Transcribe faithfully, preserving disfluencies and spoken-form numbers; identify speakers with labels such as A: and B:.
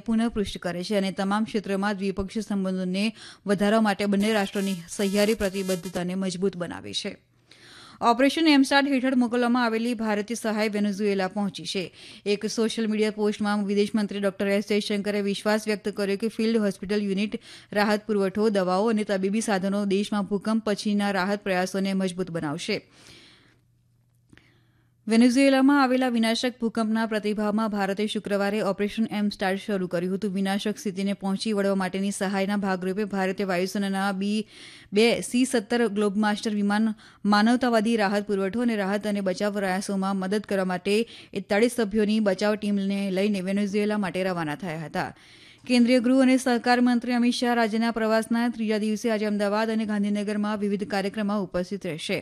A: પુનઃપૃષ્ઠ કરે છે અને તમામ ક્ષેત્રોમાં દ્વિપક્ષીય સંબંધોને વધારવા માટે બંને રાષ્ટ્રોની સહિયારી પ્રતિબદ્ધતાને મજબૂત બનાવે છે. ઓપરેશન એમસ્ટાર્ટ હેઠળ મોકલવામાં આવેલી ભારતીય સહાય વેનેઝુએલા પહોંચી છે. એક સોશિયલ મીડિયા પોસ્ટમાં વિદેશમંત્રી ડોક્ટર એસ જયશંકરે વિશ્વાસ વ્યક્ત કર્યો કે ફિલ્ડ હોસ્પિટલ યુનિટ, રાહત પુરવઠો, દવાઓ અને તબીબી સાધનો દેશમાં ભૂકંપ પછીના રાહત પ્રયાસોને મજબૂત બનાવશે. વેનેઝુએલામાં આવેલા વિનાશક ભૂકંપના પ્રતિભાવમાં ભારતે શુક્રવારે ઓપરેશન એમસ્ટાર્ટ શરૂ કર્યું હતું. વિનાશક સ્થિતિને પહોંચી વળવા માટેની સહાયના ભાગરૂપે ભારતીય વાયુસેનાના બી બે સી સત્તર ગ્લોબમાસ્ટર વિમાન માનવતાવાદી રાહત પુરવઠો અને રાહત અને બચાવ પ્રયાસોમાં મદદ કરવા માટે એકતાળીસ સભ્યોની બચાવ ટીમને લઈને વેનેઝુએલા માટે રવાના થયા હતા. કેન્દ્રીય ગૃહ અને સહકાર મંત્રી અમિત શાહ રાજ્યના પ્રવાસના ત્રીજા દિવસે આજે અમદાવાદ અને ગાંધીનગરમાં વિવિધ કાર્યક્રમમાં ઉપસ્થિત રહેશે.